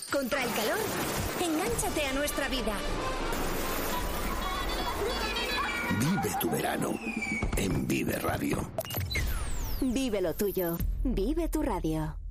Contra el calor, engánchate a nuestra vida. Vive tu verano en Vive Radio. Vive lo tuyo. Vive tu radio.